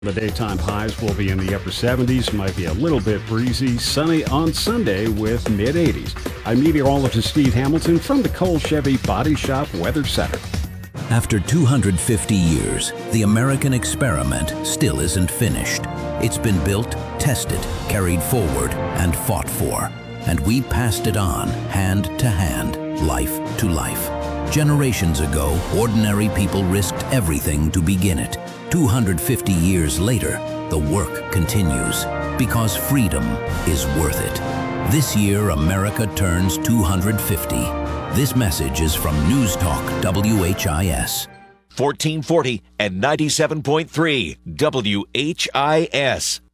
The daytime highs will be in the upper 70s, might be a little bit breezy, sunny on Sunday with mid-80s. I'm meteorologist Steve Hamilton from the Cole Chevy Body Shop Weather Center. After 250 years, the American experiment still isn't finished. It's been built, tested, carried forward, and fought for. And we passed it on, hand to hand, life to life. Generations ago, ordinary people risked everything to begin it. 250 years later, the work continues because freedom is worth it. This year, America turns 250. This message is from News Talk WHIS. 1440 and 97.3 WHIS.